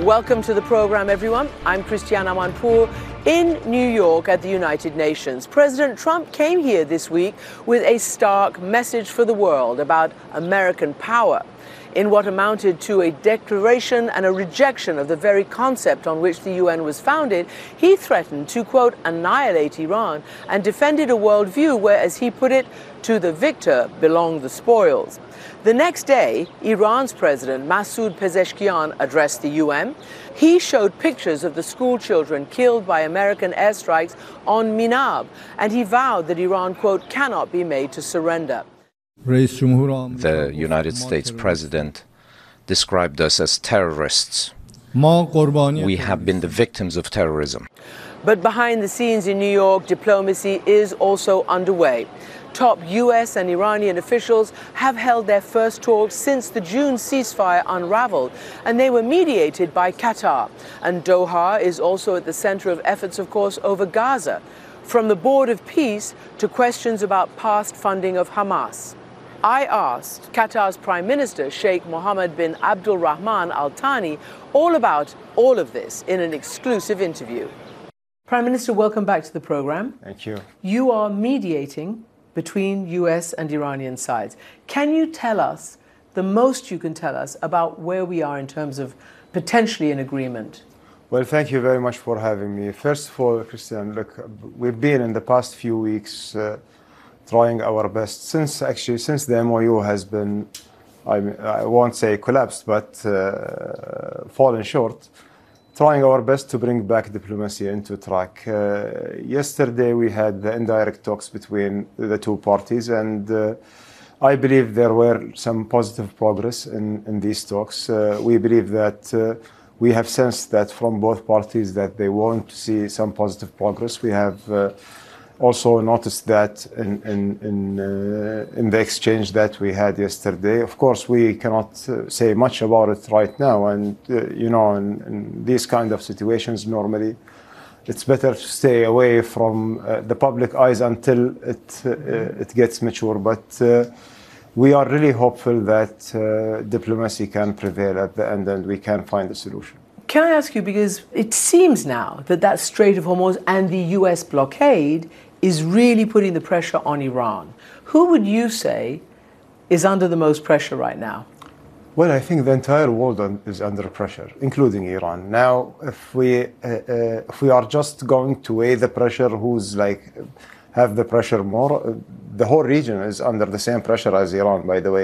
Welcome to the program, everyone. I'm Christiane Amanpour in New York at the United Nations. President Trump came here this week with a stark message for the world about American power. In what amounted to a declaration and a rejection of the very concept on which the UN was founded, he threatened to, quote, annihilate Iran and defended a worldview where, as he put it, to the victor belong the spoils. The next day, Iran's president, Masoud Pezeshkian, addressed the UN. He showed pictures of the school children killed by American airstrikes on Minab, and he vowed that Iran, quote, cannot be made to surrender. The United States president described us as terrorists. We have been the victims of terrorism. But behind the scenes in New York, diplomacy is also underway. Top U.S. and Iranian officials have held their first talks since the June ceasefire unraveled, and they were mediated by Qatar. And Doha is also at the center of efforts, of course, over Gaza, from the Board of Peace to questions about past funding of Hamas. I asked Qatar's Prime Minister, Sheikh Mohammed bin Abdul Rahman Al Thani, all about all of this in an exclusive interview. Prime Minister, welcome back to the program. Thank you. You are mediating between U.S. and Iranian sides. Can you tell us the most you can tell us about where we are in terms of potentially an agreement? Well, thank you very much for having me. First of all, Christian, look, we've been in the past few weeks trying our best since the MOU has been, I won't say collapsed, but fallen short, trying our best to bring back diplomacy into track. Yesterday we had the indirect talks between the two parties, and I believe there were some positive progress in these talks. We believe that we have sensed that from both parties that they want to see some positive progress. We have also noticed that in the exchange that we had yesterday. Of course, we cannot say much about it right now, and you know, in these kind of situations, normally it's better to stay away from the public eyes until it gets mature. But we are really hopeful that diplomacy can prevail at the end, and we can find a solution. Can I ask you, because it seems now that that Strait of Hormuz and the U.S. blockade is really putting the pressure on Iran. Who would you say is under the most pressure right now? Well, I think the entire world is under pressure, including Iran. Now, if we are just going to weigh the pressure, who's like have the pressure more, the whole region is under the same pressure as Iran, by the way.